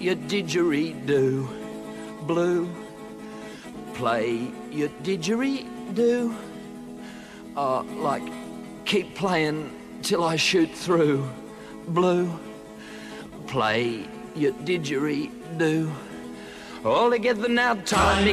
your didgeridoo. Blue, play your didgeridoo. Like, keep playing till I shoot through. Blue, play your didgeridoo. All together now, time